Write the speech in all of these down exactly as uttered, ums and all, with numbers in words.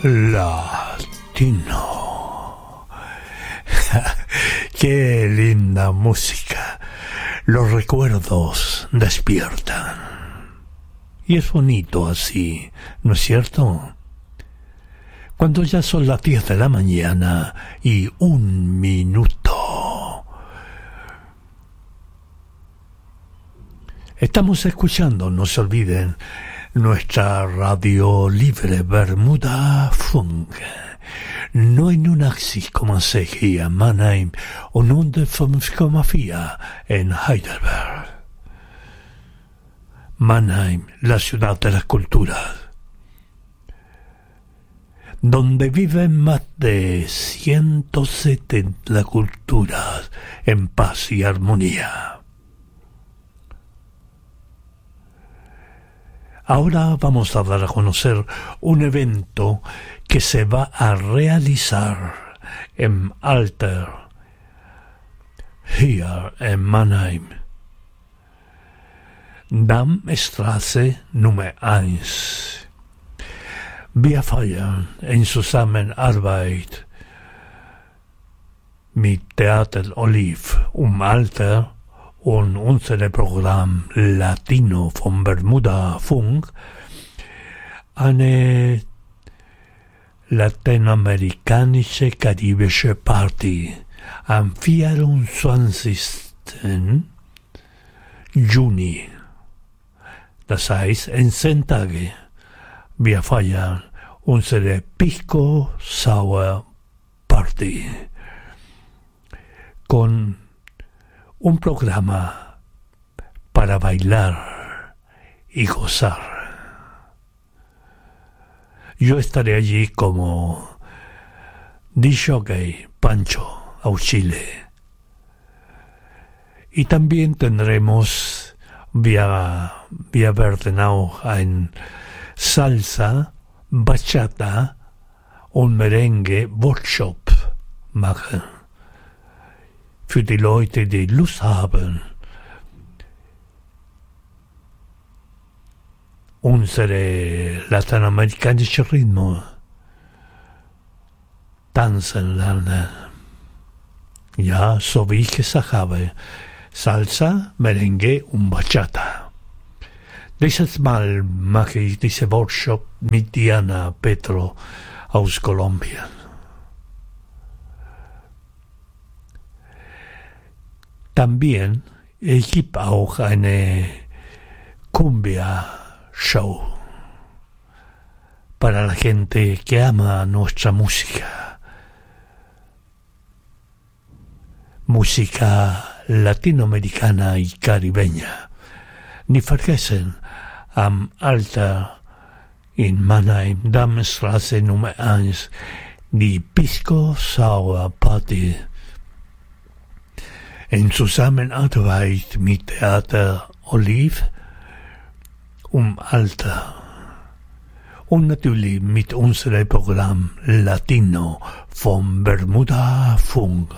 Latino. Qué linda música. Los recuerdos despiertan. Y es bonito así, ¿no es cierto? Cuando ya son las diez de la mañana y un minuto. Estamos escuchando, no se olviden, nuestra radio libre Bermuda Funk. neun achtzig Komma sechs hier in Mannheim und hundertfünf Komma vier en Heidelberg. Mannheim, la ciudad de las culturas, donde viven más de ciento setenta culturas en paz y armonía. Ahora vamos a dar a conocer un evento que se va a realizar en Alter, hier en Mannheim. Damstraße Nummer eins. Wir feiern in Zusammenarbeit mit Theater Oliv um Alter und unserem Programm Latino von Bermuda Funk eine lateinamerikanische karibische Party am vierundzwanzigsten Juni. Das heißt, en zehn Tage. Wir feiern unsere Pisco Sour Party con un programa para bailar y gozar. Yo estaré allí como disc jockey Pancho Auchile. Y también tendremos, wir, wir werden auch ein Salsa, Bachata und Merengue Workshop machen. Für die Leute, die Lust haben, unsere lateinamerikanische Rhythmen tanzen lernen. Ja, so wie ich gesagt habe, Salsa, Merengue und Bachata. Dieses Mal mache ich diesen Workshop mit Diana Petro aus Kolumbien. También es gibt auch eine Cumbia-Show para la gente que ama nuestra música. Música latinoamericana y caribeña. Ni vergessen, am Alter in Mannheim, Damstraße Nummer eins, die Pisco Sour Party. In Zusammenarbeit mit Theater Oliv um Alter und natürlich mit unserem Programm Latino von Bermuda Funk.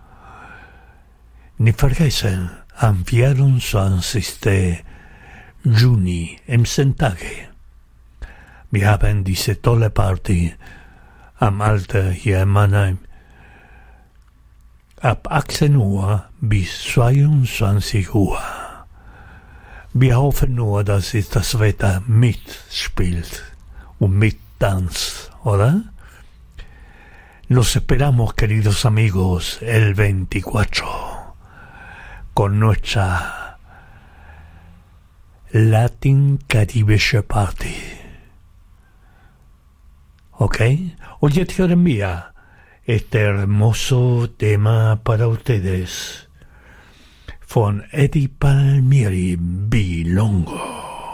Nicht vergessen, am vierundzwanzigsten Juni, im zehn Tage. Wir haben diese tolle Party am Alter hier in Mannheim. Ab achtzehn Uhr bis zweiundzwanzig Uhr. Wir hoffen nur, dass es das Wetter mitspielt und mittanzt, ¿verdad? Los esperamos, queridos amigos, el veinticuatro, con nuestra Latin Caribbean Party. ¿Ok? Oye, tía mía, este hermoso tema para ustedes, von Eddie Palmieri, Bilongo.